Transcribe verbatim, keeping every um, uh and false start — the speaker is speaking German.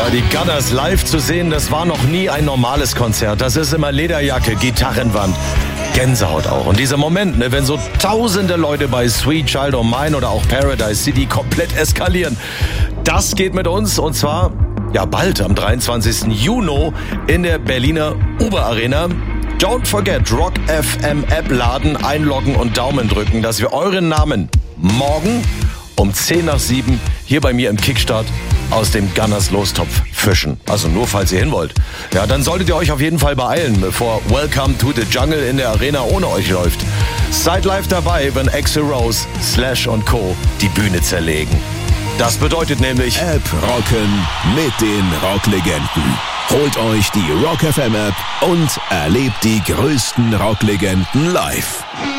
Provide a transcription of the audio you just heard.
Ja, die Gunners live zu sehen, das war noch nie ein normales Konzert. Das ist immer Lederjacke, Gitarrenwand, Gänsehaut auch. Und dieser Moment, ne, wenn so tausende Leute bei Sweet Child O' Mine oder auch Paradise City komplett eskalieren, das geht mit uns und zwar ja bald am dreiundzwanzigsten Juni in der Berliner Uber Arena. Don't forget, Rock F M App laden, einloggen und Daumen drücken, dass wir euren Namen morgen um zehn nach sieben hier bei mir im Kickstart aus dem Gunners Lostopf fischen. Also nur, falls ihr hin wollt. Ja, dann solltet ihr euch auf jeden Fall beeilen, bevor Welcome to the Jungle in der Arena ohne euch läuft. Seid live dabei, wenn Axl Rose, Slash und Co. die Bühne zerlegen. Das bedeutet nämlich App rocken mit den Rocklegenden. Holt euch die Rock F M App und erlebt die größten Rocklegenden live.